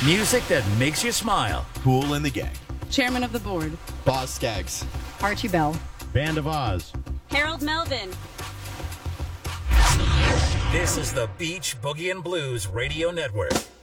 Music that makes you smile. Kool and the Gang. Chairman of the Board. Boz Skaggs. Archie Bell. Band of Oz. Harold Melvin. This is the Beach Boogie and Blues Radio Network.